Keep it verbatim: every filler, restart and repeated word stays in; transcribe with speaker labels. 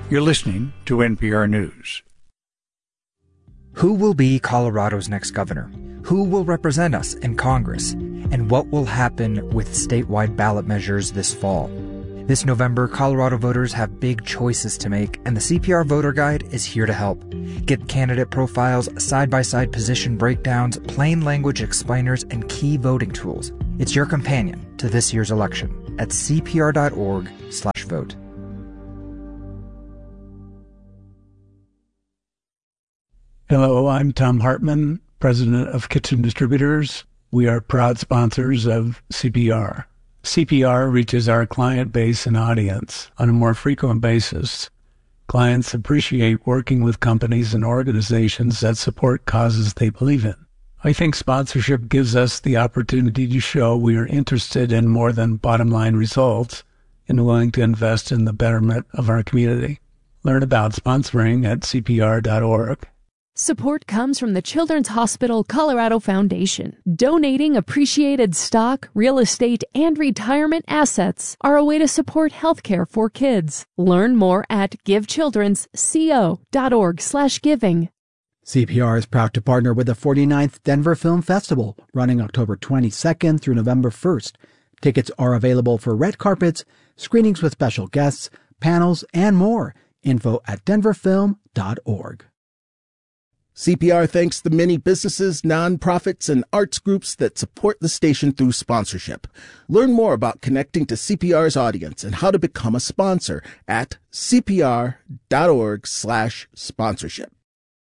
Speaker 1: You're listening to N P R News.
Speaker 2: Who will be Colorado's next governor? Who will represent us in Congress? And what will happen with statewide ballot measures this fall? This November, Colorado voters have big choices to make, and the C P R Voter Guide is here to help. Get candidate profiles, side-by-side position breakdowns, plain language explainers, and key voting tools. It's your companion to this year's election at c p r dot org slash vote.
Speaker 3: Hello, I'm Tom Hartman, president of Kitchen Distributors. We are proud sponsors of C P R. C P R reaches our client base and audience on a more frequent basis. Clients appreciate working with companies and organizations that support causes they believe in. I think sponsorship gives us the opportunity to show we are interested in more than bottom-line results and willing to invest in the betterment of our community. Learn about sponsoring at c p r dot org.
Speaker 4: Support comes from the Children's Hospital Colorado Foundation. Donating appreciated stock, real estate, and retirement assets are a way to support healthcare for kids. Learn more at give children's co dot org slash giving.
Speaker 5: C P R is proud to partner with the forty-ninth Denver Film Festival, running October twenty-second through November first. Tickets are available for red carpets, screenings with special guests, panels, and more. Info at denver film dot org.
Speaker 6: C P R thanks the many businesses, nonprofits, and arts groups that support the station through sponsorship. Learn more about connecting to C P R's audience and how to become a sponsor at c p r dot org slash sponsorship.